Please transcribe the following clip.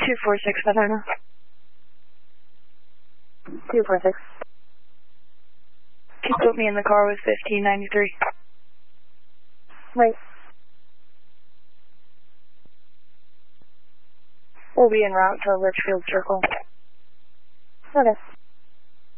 246, I don't know. 246. Can you put me in the car with 1593? Right. We'll be en route to Litchfield Circle. Okay.